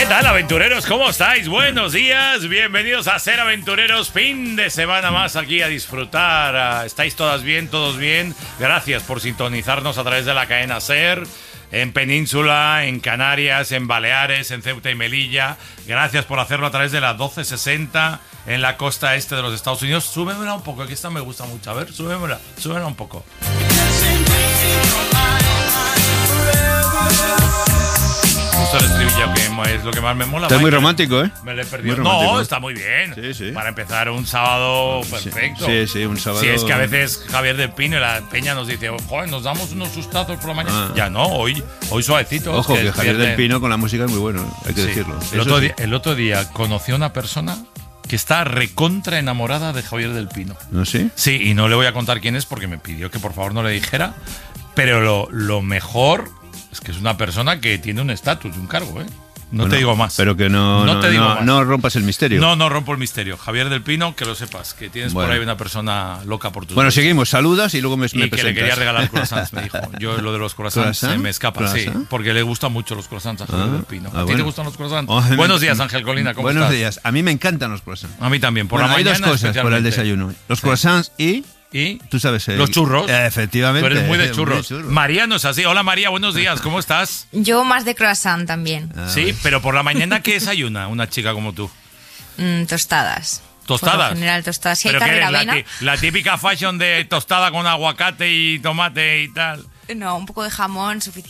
tal, aventureros? ¿Cómo estáis? Buenos días, bienvenidos a Ser Aventureros, fin de semana más aquí a disfrutar. ¿Estáis todas bien, todos bien? Gracias por sintonizarnos a través de la cadena Ser, en Península, en Canarias, en Baleares, en Ceuta y Melilla. Gracias por hacerlo a través de la 1260 en la costa este de los Estados Unidos. Súbemela un poco, que esta me gusta mucho. A ver, súbemela un poco. El estribillo que es lo que más me mola. Está muy romántico, ¿eh? Me lo he perdido. Romántico. No, está muy bien. Sí, sí. Para empezar un sábado perfecto. Sí, un sábado. Sí, es que a veces Javier del Pino y la Peña nos dice, joder, nos damos unos sustazos por la mañana. Ya no, hoy suavecito. Ojo, que Javier del Pino con la música es muy bueno, hay que decirlo. El otro día conocí a una persona que está recontra enamorada de Javier del Pino. ¿No sí? Sí, y no le voy a contar quién es porque me pidió que por favor no le dijera. Pero lo mejor es que es una persona que tiene un estatus, un cargo, ¿eh? No te digo más. Pero que no rompas el misterio. No rompo el misterio. Javier del Pino, que lo sepas, que tienes por ahí una persona loca por tus Bueno, países. seguimos, saludas y luego me presentas. Que le quería regalar croissants, me dijo. Yo lo de los croissants se me escapa, sí, porque le gustan mucho los croissants a Javier del Pino. ¿A ti te gustan los croissants? Buenos días, Ángel Colina, ¿cómo estás? Buenos días, a mí me encantan los croissants. A mí también, por la mañana. Hay dos cosas por el desayuno. Los croissants y tú sabes, los churros. Efectivamente. Tú eres muy de churros. María no es así. Hola María, buenos días, ¿cómo estás? Yo más de croissant también. Sí, pero por la mañana, ¿qué desayuna una chica como tú? Tostadas. ¿Tostadas? Por lo general, tostadas. Si hay ¿Pero qué carrera eres? avena. La típica fashion de tostada con aguacate y tomate y tal. No, un poco de jamón suficiente.